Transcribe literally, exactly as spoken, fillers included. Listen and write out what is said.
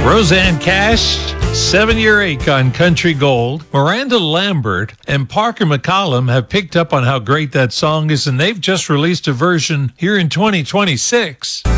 Roseanne Cash, Seven-Year Ache on Country Gold. Miranda Lambert and Parker McCollum have picked up on how great that song is, and they've just released a version here in twenty twenty-six.